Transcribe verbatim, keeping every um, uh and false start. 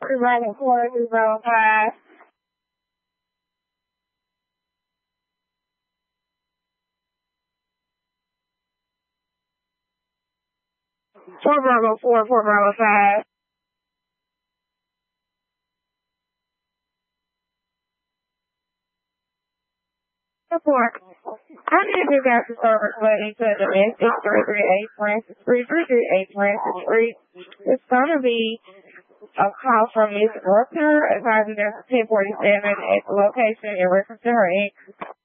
Bravo four, Bravo five. Four Bravo four, four Bravo five. Support. I need to get the service ready to the S six three three eight Francis three three three eight Francis Street. It's gonna be a call from Miss Rucker advising us at ten forty-seven at the location in reference to her ex